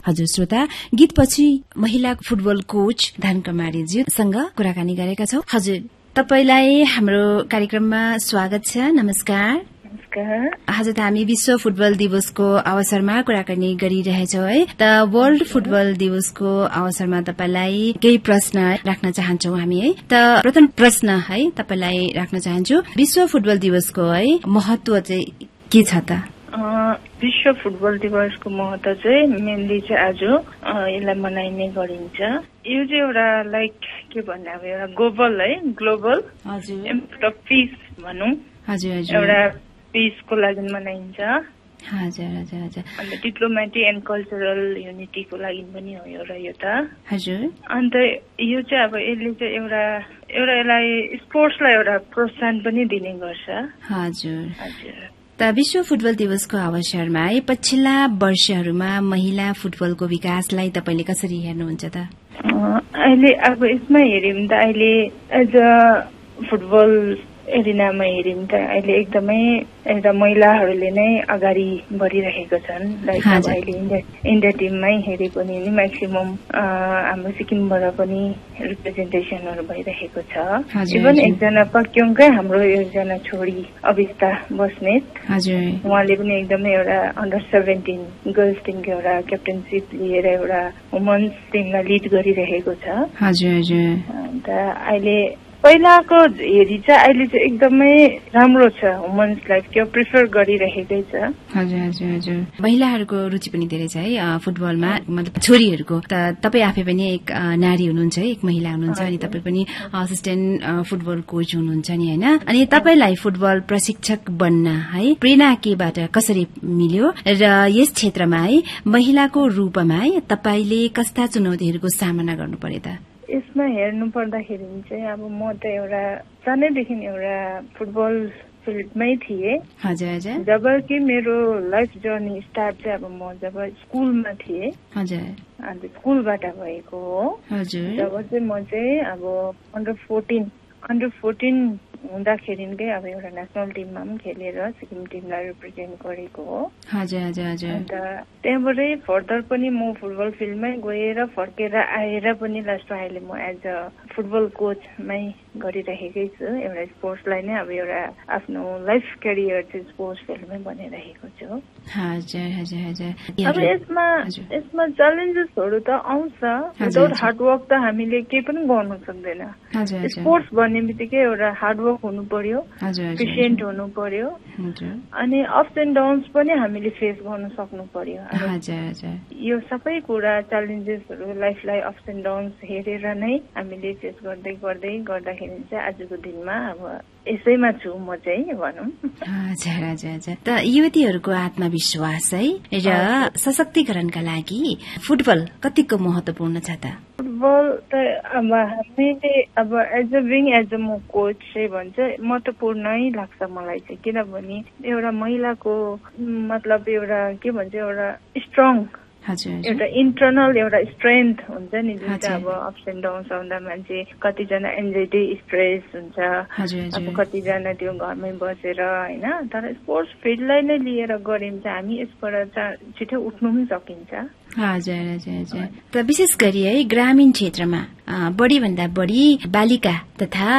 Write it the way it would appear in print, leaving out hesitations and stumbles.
हजुर श्रोता, गीतपछि महिला फुटबल कोच धनकुमारीज्यूसँग कुराकानी गरेका छौं। हजुर, तपाईलाई हाम्रो कार्यक्रममा स्वागत छ। नमस्कार। हजुर, हामी विश्व फुटबल दिवसको अवसरमा कुराकानी गरिरहेछौं है। त वर्ल्ड फुटबल दिवसको अवसरमा तपाईलाई केही प्रश्न राख्न चाहन्छौं हामी है। त प्रथम प्रश्न है तपाईलाई राख्न चाहन्छु, विश्व फुटबल दिवसको है महत्व चाहिँ के छ त? विश्व फुटबल दिवसको महत्व चाहिँ मेनली चाहिँ आज यसलाई मनाइने गरिन्छ। यो चाहिँ एउटा लाइक के भन्ने अब एउटा ग्लोबल इम्प्याक्ट अफ पिस भनौं। एउटा पिसको लागि मनाइन्छ। अन्त डिप्लोमेटिक एन्ड कल्चरल युनिटीको लागि पनि हो एउटा यो त। अन्त यो चाहिँ अब यसले चाहिँ एउटा यसलाई स्पोर्ट्सलाई एउटा प्रोत्साहन पनि दिने गर्छ। त विश्व फुटबल दिवसको अवसरमा है पछिल्ला वर्षहरूमा महिला फुटबलको विकासलाई तपाईले कसरी हेर्नुहुन्छ त? अहिले अब यसमा हेर्यौं त अहिले एज अ फुटबल एरिनामा हेर्यौं त अहिले एकदमै एउटा महिलाहरूले नै अगाडि बढिरहेको छन्। लाइक अब अहिले इन्डिया टिममै हेरे पनि म्याक्सिमम हाम्रो सिक्किमबाट पनि रिप्रेजेन्टेसनहरू भइरहेको छ। इभन एकजना पाक्योङकै हाम्रो एकजना छोरी अविस्ता बस्नेत, उहाँले पनि एकदमै एउटा अन्डर 17 गर्ल्स टिमको एउटा क्याप्टेनसिप लिएर एउटा वुमन्स टिमलाई लिड गरिरहेको छ। अन्त अहिले पहिलाको हेरी चाहिँ अहिले चाहिँ एकदमै राम्रो छ। वुमन्सलाई त्यो प्रिफर गरिरहेकै छ। महिलाहरूको रुचि पनि धेरै छ है फुटबलमा, मतलब छोरीहरूको। त तपाई आफै पनि एक नारी हुनुहुन्छ है, एक महिला हुनुहुन्छ, अनि तपाई पनि असिस्टेन्ट फुटबल कोच हुनुहुन्छ नि हैन? अनि तपाईलाई फुटबल प्रशिक्षक बन्न है प्रेरणा केबाट कसरी मिल्यो र यस क्षेत्रमा है महिलाको रूपमा है तपाईले कस्ता चुनौतीहरूको सामना गर्नु पर्यो त? यसमा हेर्नु पर्दाखेरि चाहिँ अब म त एउटा सानैदेखि एउटा फुटबल फिल्डमै थिएँ। जब कि मेरो लाइफ जर्नी स्टार्ट चाहिँ अब म जब स्कुलमा थिएँ, अन्त स्कुलबाट भएको हो। जब चाहिँ म चाहिँ अब अन्डर 14 हुँदाखेरिकै अब एउटा नेसनल टिममा पनि खेलेर सिक्किम टिमलाई रिप्रेजेन्ट गरेको हो। अन्त त्यहाँबाटै फर्दर पनि म फुटबल फिल्डमै गएर फर्केर आएर पनि लास्टमा अहिले म एज अ फुटबल कोचमै गरिरहेकै छु। एउटा स्पोर्ट्सलाई नै अब एउटा आफ्नो लाइफ करियर चाहिँ स्पोर्ट्स फिल्डमै बनिरहेको छु। अब यसमा च्यालेन्जेसहरू त आउँछ। विदाउट हार्डवर्क त हामीले केही पनि गर्नु सक्दैन। स्पोर्ट्स भन्ने बित्तिकै एउटा हार्डवर्क हुनु पर्यो, पेसेन्ट हुनु पर्यो, अनि अप्स एन्ड डाउन्स पनि हामीले फेस गर्न सक्नु पर्यो। यो सबै कुरा च्यालेन्जेसहरू लाइफलाई अप्स एन्ड डाउन्स हेरेर नै हामीले फेस गर्दाखेरि चाहिँ आजको दिनमा अब यसैमा छु म चाहिँ भनौं। त युवतीहरूको आत्मविश्वास है र सशक्तिकरणका लागि फुटबल कतिको महत्वपूर्ण छ त? फुटबल त अब हामीले अब एज अ म कोच चाहिँ भन्छ महत्वपूर्णै लाग्छ मलाई चाहिँ। किनभने एउटा महिलाको मतलब एउटा के भन्छ एउटा स्ट्रङ एउटा इन्टरनल एउटा स्ट्रेन्थ हुन्छ नि, जुन चाहिँ अब अप्स एन्ड डाउन्स आउँदा मान्छे कतिजना एन्जाइटी स्ट्रेस हुन्छ, अब कतिजना त्यो घरमै बसेर होइन। तर स्पोर्ट्स फिल्डलाई नै लिएर गऱ्यौँ चाहिँ हामी यसबाट छिटो उठ्नु पनि सकिन्छ। त विशेष गरी है ग्रामीण क्षेत्रमा बढी भन्दा बढी बालिका तथा